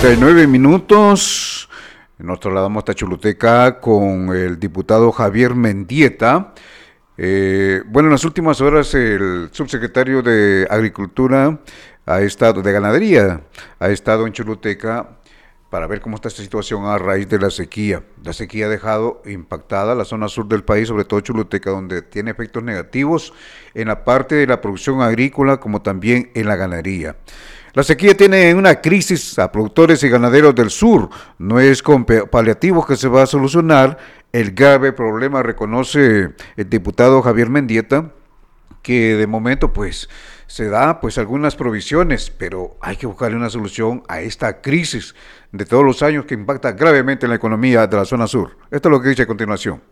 39 minutos. Nos trasladamos hasta Choluteca con el diputado Javier Mendieta. En las últimas horas el subsecretario de Agricultura de Ganadería ha estado en Choluteca para ver cómo está esta situación a raíz de la sequía. La sequía ha dejado impactada la zona sur del país, sobre todo Choluteca, donde tiene efectos negativos en la parte de la producción agrícola como también en la ganadería. La sequía tiene una crisis a productores y ganaderos del sur. No es con paliativos que se va a solucionar el grave problema, reconoce el diputado Javier Mendieta, que de momento se da algunas provisiones, pero hay que buscarle una solución a esta crisis de todos los años que impacta gravemente en la economía de la zona sur. Esto es lo que dice a continuación.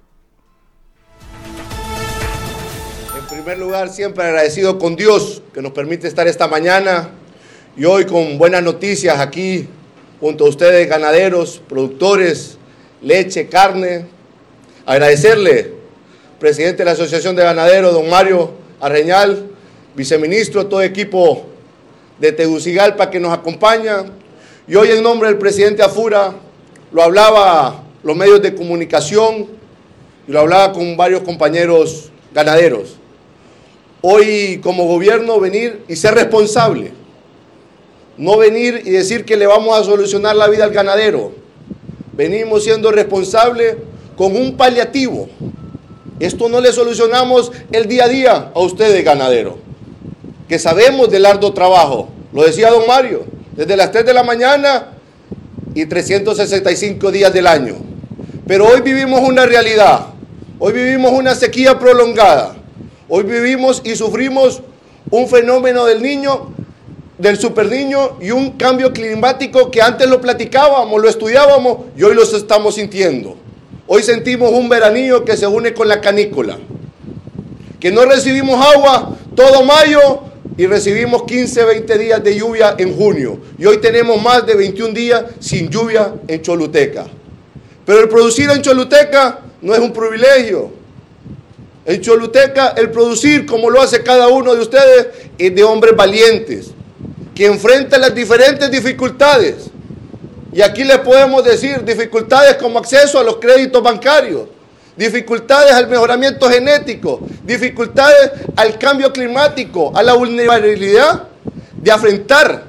En primer lugar, siempre agradecido con Dios que nos permite estar esta mañana y hoy con buenas noticias aquí junto a ustedes, ganaderos, productores, leche, carne. Agradecerle, presidente de la Asociación de Ganaderos, don Mario Arreñal, viceministro, todo equipo de Tegucigalpa que nos acompaña. Y hoy en nombre del presidente Afura, lo hablaba los medios de comunicación y lo hablaba con varios compañeros ganaderos. Hoy como gobierno venir y ser responsable. No venir y decir que le vamos a solucionar la vida al ganadero. Venimos siendo responsables con un paliativo. Esto no le solucionamos el día a día a ustedes, ganaderos, que sabemos del arduo trabajo. Lo decía don Mario, desde las 3 de la mañana y 365 días del año. Pero hoy vivimos una realidad. Hoy vivimos una sequía prolongada. Hoy vivimos y sufrimos un fenómeno del superniño y un cambio climático que antes lo platicábamos, lo estudiábamos y hoy los estamos sintiendo. Hoy sentimos un veranillo que se une con la canícula, que no recibimos agua todo mayo y recibimos 15, 20 días de lluvia en junio. Y hoy tenemos más de 21 días sin lluvia en Choluteca. Pero el producir en Choluteca no es un privilegio. En Choluteca el producir, como lo hace cada uno de ustedes, es de hombres valientes, que enfrentan las diferentes dificultades. Y aquí les podemos decir dificultades como acceso a los créditos bancarios, dificultades al mejoramiento genético, dificultades al cambio climático, a la vulnerabilidad de afrontar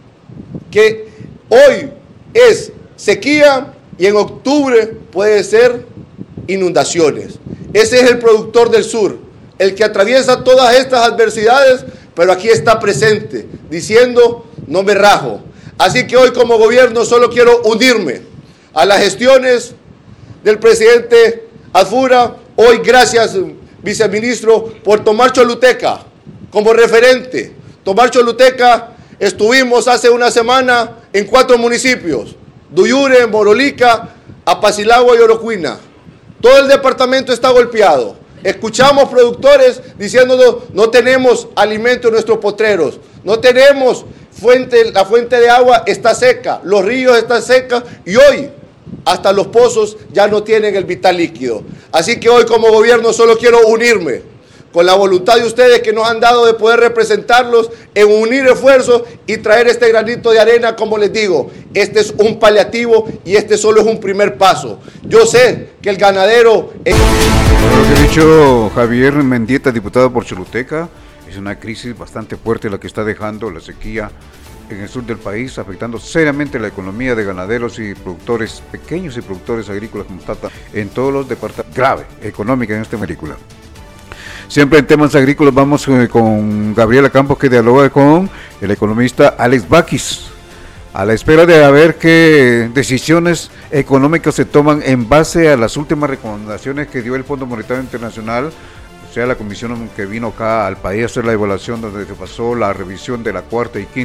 que hoy es sequía y en octubre puede ser inundaciones. Ese es el productor del sur, el que atraviesa todas estas adversidades, pero aquí está presente, diciendo no me rajo. Así que hoy como gobierno solo quiero unirme a las gestiones del presidente Afura. Hoy gracias, viceministro, por tomar Choluteca como referente. Tomar Choluteca, estuvimos hace una semana en 4 municipios, Duyure, Morolica, Apacilagua y Orocuina. Todo el departamento está golpeado. Escuchamos productores diciéndonos no tenemos alimento en nuestros potreros, no tenemos la fuente de agua está seca, los ríos están secos y hoy hasta los pozos ya no tienen el vital líquido. Así que hoy como gobierno solo quiero unirme con la voluntad de ustedes que nos han dado de poder representarlos en unir esfuerzos y traer este granito de arena. Como les digo, este es un paliativo y este solo es un primer paso. Yo sé que el ganadero... Lo que ha dicho Javier Mendieta, diputado por Choluteca, es una crisis bastante fuerte la que está dejando la sequía en el sur del país, afectando seriamente la economía de ganaderos y productores pequeños y productores agrícolas como Tata en todos los departamentos. Grave económica en esta película. Siempre en temas agrícolas vamos con Gabriela Campos, que dialoga con el economista Alex Bakis, a la espera de ver qué decisiones económicas se toman en base a las últimas recomendaciones que dio el Fondo Monetario Internacional, o sea, la comisión que vino acá al país a hacer la evaluación, donde se pasó la revisión de la 4ª y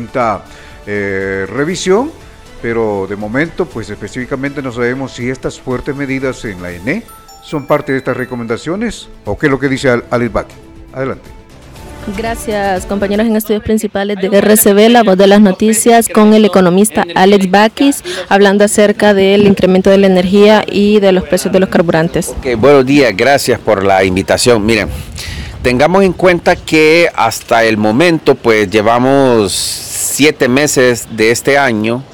5ª revisión, pero de momento, específicamente no sabemos si estas fuertes medidas en la ENE son parte de estas recomendaciones o qué es lo que dice Alex Bakis. Adelante. Gracias, compañeros en estudios principales de RCB, la voz de las noticias, con el economista Alex Bakis, hablando acerca del incremento de la energía y de los precios de los carburantes. Buenos días, gracias por la invitación. Miren, tengamos en cuenta que hasta el momento, llevamos 7 meses de este año